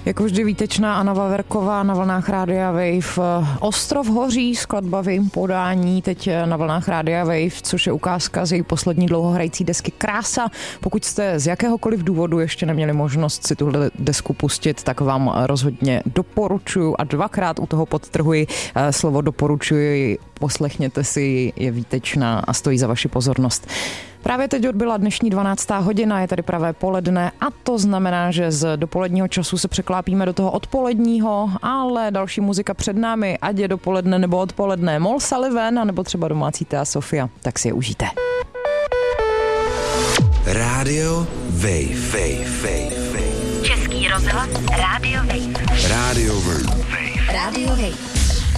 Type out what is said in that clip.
Jako vždy výtečná Anna Vaverková na vlnách Rádia Wave. Ostrov hoří, skladba v jejím podání, teď na vlnách Rádia Wave, což je ukázka z její poslední dlouhohrající desky Krása. Pokud jste z jakéhokoliv důvodu ještě neměli možnost si tuhle desku pustit, tak vám rozhodně doporučuju a dvakrát u toho podtrhuji slovo doporučuji, poslechněte si, je výtečná a stojí za vaši pozornost. Právě teď odbyla dnešní 12. hodina, je tady pravé poledne a to znamená, že z dopoledního času se překlápíme do toho odpoledního, ale další muzika před námi, ať je dopoledne nebo odpoledne, Moll Sullivan a nebo třeba domácí Thea Sofia, tak si je užijte. Rádio Wave. Český rozhlas Rádio Wave. Rádio Wave. Rádio Wave.